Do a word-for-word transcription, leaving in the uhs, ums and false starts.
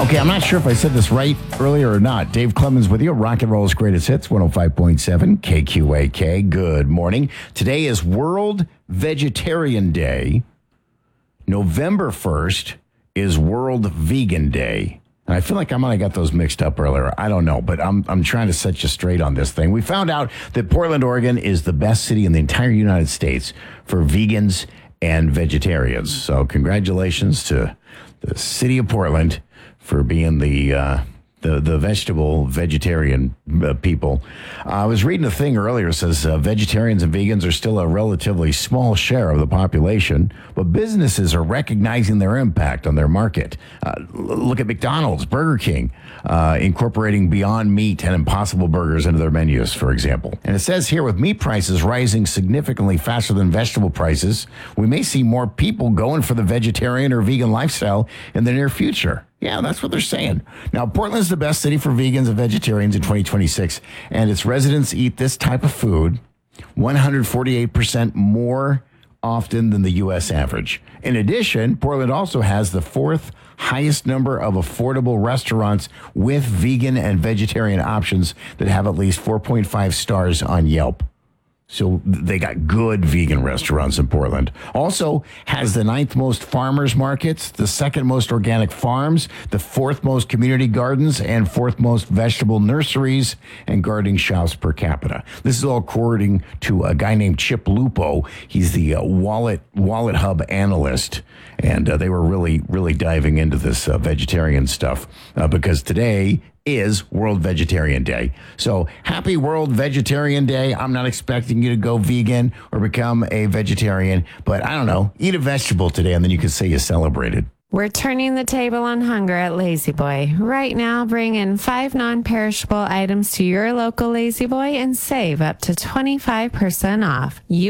Okay, I'm not sure if I said this right earlier or not. Dave Clemens with you. Rock and Roll's Greatest Hits, one oh five point seven K Q A K. Good morning. Today is World Vegetarian Day. November first is World Vegan Day. And I feel like I might have got those mixed up earlier. I don't know, but I'm I'm trying to set you straight on this thing. We found out that Portland, Oregon is the best city in the entire United States for vegans and vegetarians. So congratulations to the city of Portland for being the uh, the the vegetable vegetarian uh, people. Uh, I was reading a thing earlier that says uh, vegetarians and vegans are still a relatively small share of the population, but businesses are recognizing their impact on their market. Uh, look at McDonald's, Burger King, uh, incorporating Beyond Meat and Impossible Burgers into their menus, for example. And it says here, with meat prices rising significantly faster than vegetable prices, we may see more people going for the vegetarian or vegan lifestyle in the near future. Yeah, that's what they're saying. Now, Portland's the best city for vegans and vegetarians in twenty twenty-six, and its residents eat this type of food one hundred forty-eight percent more often than the U S average. In addition, Portland also has the fourth highest number of affordable restaurants with vegan and vegetarian options that have at least four point five stars on Yelp. So they got good vegan restaurants in Portland. Also has the ninth most farmers markets, the second most organic farms, the fourth most community gardens, and fourth most vegetable nurseries and gardening shops per capita. This is all according to a guy named Chip Lupo. He's the uh, Wallet Wallet Hub analyst. And uh, they were really, really diving into this uh, vegetarian stuff uh, because today is World Vegetarian Day. So happy World Vegetarian Day. I'm not expecting you to go vegan or become a vegetarian, but I don't know, eat a vegetable today and then you can say you celebrated. We're turning the table on hunger at Lazy Boy. Right now, bring in five non-perishable items to your local Lazy Boy and save up to twenty-five percent off. You